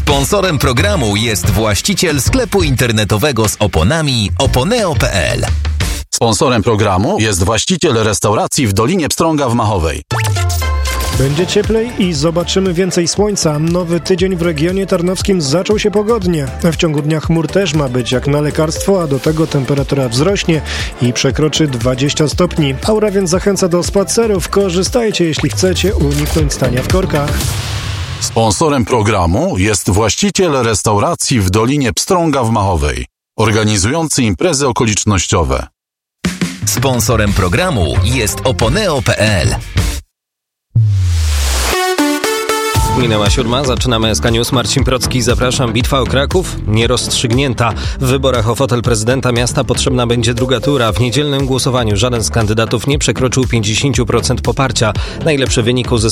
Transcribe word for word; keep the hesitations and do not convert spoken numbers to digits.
Sponsorem programu jest właściciel sklepu internetowego z oponami oponeo kropka pe el. Sponsorem programu jest właściciel restauracji w Dolinie Pstrąga w Machowej. Będzie cieplej i zobaczymy więcej słońca. Nowy tydzień w regionie tarnowskim zaczął się pogodnie. W ciągu dnia chmur też ma być jak na lekarstwo, a do tego temperatura wzrośnie i przekroczy dwadzieścia stopni. Aura więc zachęca do spacerów. Korzystajcie, jeśli chcecie uniknąć stania w korkach. Sponsorem programu jest właściciel restauracji w Dolinie Pstrąga w Machowej, organizujący imprezy okolicznościowe. Sponsorem programu jest oponeo kropka pe el. Minęła siódma, zaczynamy S K News. Marcin Procki, zapraszam. Bitwa o Kraków nierozstrzygnięta. W wyborach o fotel prezydenta miasta potrzebna będzie druga tura. W niedzielnym głosowaniu żaden z kandydatów nie przekroczył pięćdziesiąt procent poparcia. Najlepszy wynik uzyskał